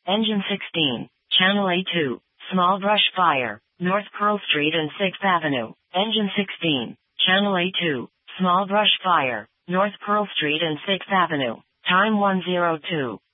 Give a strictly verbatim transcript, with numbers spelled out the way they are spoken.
Engine sixteen, Channel A two, small brush fire, North Pearl Street and sixth Avenue. Engine sixteen, Channel A two, small brush fire, North Pearl Street and sixth Avenue. Time one oh two.